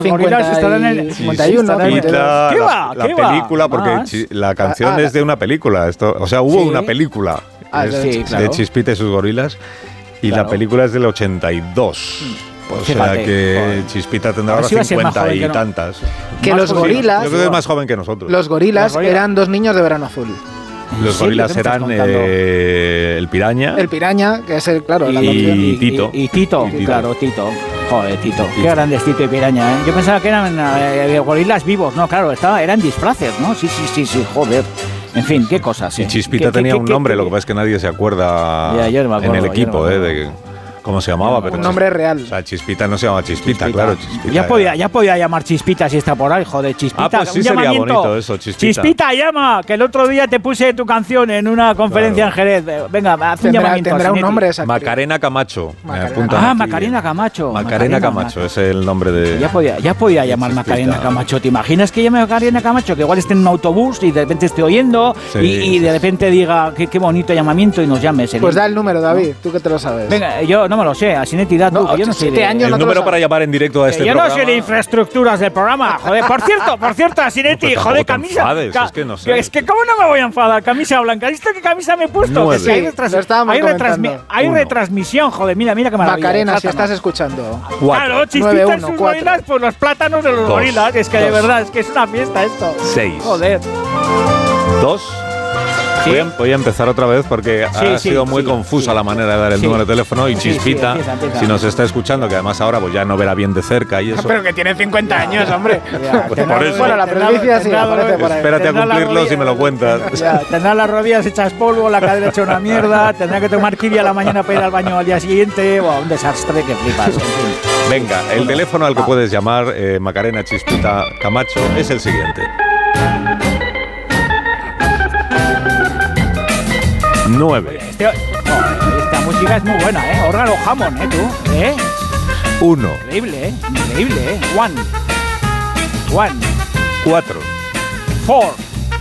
gorilas estarán en el 51. Chispita, ¿Qué va? la película, porque la canción es de una película. O sea, hubo una película de Chispita y sus gorilas, y la película es del 82. O sea que Chispita tendrá ahora 50 y tantas. Que los gorilas... Yo creo que es más joven que nosotros. Los gorilas eran dos niños de Verano Azul. Los gorilas eran el Piraña. El Piraña, que es el, claro, y Tito. Y Tito, claro, Tito. Joder, Tito. Qué grandes Tito y Piraña, ¿eh? Yo pensaba que eran gorilas vivos, ¿no? Claro, eran disfraces, ¿no? Sí, joder. En fin, qué cosas. Y Chispita tenía un nombre, lo que pasa es que nadie se acuerda en el equipo, de cómo se llamaba. Pero un nombre real. O sea, Chispita no se llama Chispita, claro. Chispita ya podía llamar Chispita si está por ahí, joder, Chispita. Pues sí, sería bonito eso, Chispita. Chispita, llama, que el otro día te puse tu canción en una conferencia en Jerez. Venga, haz un llamamiento. Tendrá un nombre esa Macarena Camacho. Macarena Camacho. Macarena Camacho es el nombre de... Ya podía llamar Macarena Camacho. ¿Te imaginas que llame Macarena Camacho? Que igual esté en un autobús y de repente esté oyendo y de repente diga qué bonito llamamiento y nos llame. Pues da el número, David, tú que te lo sabes. Venga, yo no me lo sé, así tú, yo no sé. El número para llamar en directo a este programa. Yo no sé de infraestructuras del programa, joder. Por cierto, Asinetti, joder, camisa. Es que no sé. Es que cómo no me voy a enfadar, camisa blanca. ¿Viste qué camisa me he puesto? Hay retransmisión, joder, mira qué maravilla. Macarena, si estás escuchando. Claro, Chispita en sus gorilas, pues los plátanos de los gorilas. Es que de verdad, es que es una fiesta esto. 6. Joder. 2. ¿Sí? Voy a empezar otra vez porque ha sido muy confusa la manera de dar el número de teléfono y Chispita, empieza. si nos está escuchando, que además ahora pues ya no verá bien de cerca y eso. Pero que tiene 50 años, hombre. Pues por eso. Bueno, la presbicia sí aparece por ahí. Espérate a cumplirlos y me lo cuentas. Tendrá las rodillas hechas polvo, la cadera hecha una mierda, tendrá que tomar kiwi a la mañana para ir al baño al día siguiente. Un desastre que flipas. En fin. Venga, el teléfono al que puedes llamar, Macarena Chispita Camacho, es el siguiente. 9. Esta música es muy buena, Órgano Hammond, tú, 1. Increíble, 1. 4. 4.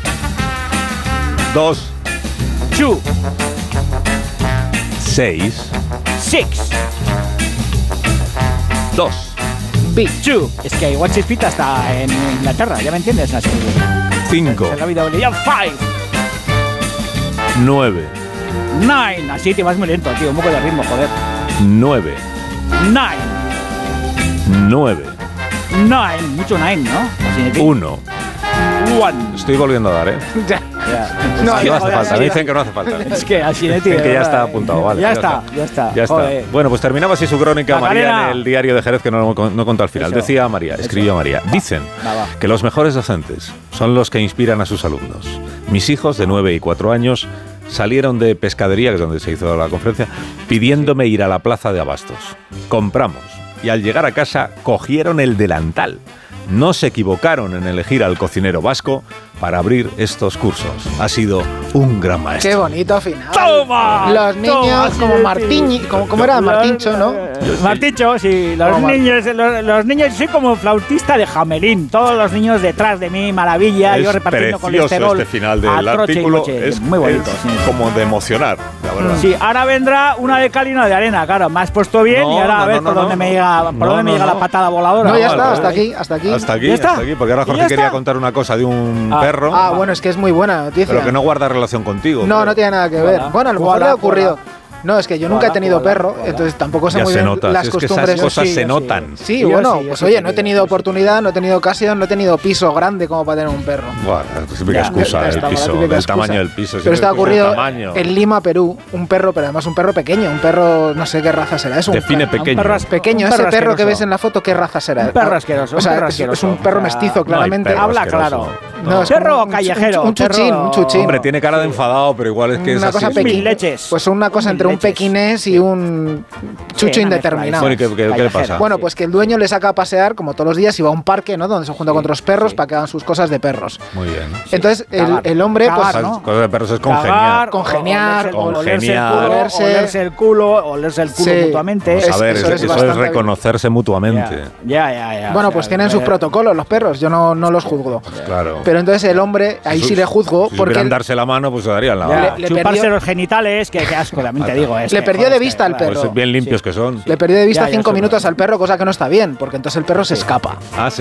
2. 2. 6. 6. 2. Big 2. Es que igual Chispita está en Inglaterra, ¿ya me entiendes? 5. En la vida 5. 9. 9. Así te vas muy lento, tío. Un poco de ritmo, joder. 9. 9. Mucho 9, ¿no? 1. Estoy volviendo a dar, No hace falta. Me dicen que no hace falta. Es que así de tío. Que ya está apuntado, vale. Ya está. Bueno, pues terminaba así su crónica María en el diario de Jerez, que no contó al final. Decía María, escribió María. Dicen que los mejores docentes son los que inspiran a sus alumnos. Mis hijos de 9 y 4 años salieron de pescadería, que es donde se hizo la conferencia, pidiéndome ir a la plaza de abastos. Compramos y al llegar a casa cogieron el delantal. No se equivocaron en elegir al cocinero vasco para abrir estos cursos. Ha sido un gran maestro. Qué bonito final. ¡Toma! Los niños como Martín, como era Martincho, ¿no? Martincho, sí. Los niños, soy como flautista de Jamelín. Todos los niños detrás de mí, maravilla. Yo repartiendo colesterol. Este final del artículo es muy bonito. como de emocionar, la verdad. Sí, ahora vendrá una de cal y una de arena. Claro, me has puesto bien y ahora a ver por dónde me llega la patada voladora. No, ya está, hasta aquí. Hasta aquí, porque ahora Jorge quería contar una cosa de un perro. Bueno, es que es muy buena noticia. Pero que no guarda relación contigo. No tiene nada que ver. Bueno, a lo mejor le ha ocurrido. No, es que yo nunca he tenido perro, entonces tampoco sé muy bien las costumbres. Es que esas cosas se notan. Sí, bueno, pues oye, no he tenido oportunidad, no he tenido ocasión, no he tenido piso grande como para tener un perro. Bueno, típica excusa, el piso, el tamaño del piso. Pero esto ha ocurrido en Lima, Perú, un perro, pero además un perro pequeño, un perro, no sé qué raza será. Define pequeño. Un perro pequeño, ese perro que ves en la foto, ¿qué raza será? Un perro asqueroso. O sea, es un perro mestizo, claramente. Habla claro. No, perro callejero. Un chuchín. Hombre, tiene cara de enfadado, pero igual es que es así. Una cosa pequeña. Pues una cosa entre un pequinés y un chucho indeterminado. Bueno, ¿y qué le pasa? Bueno, pues que el dueño le saca a pasear como todos los días y va a un parque, ¿no? Donde se junta con otros perros para que hagan sus cosas de perros. Muy bien. Entonces el hombre, pues cosas de perros es congeniar, olerse el culo mutuamente. A ver, eso es reconocerse mutuamente. Ya. Bueno, pues tienen sus protocolos los perros, yo no los juzgo. Claro. Pero entonces el hombre, ahí sí le juzgo, si porque darse la mano, pues se darían la mano. Chuparse los genitales, que asco, también te digo, le perdió de vista al perro. Pues bien limpios que son. Le perdió de vista 5 minutos al perro, cosa que no está bien, porque entonces el perro se escapa.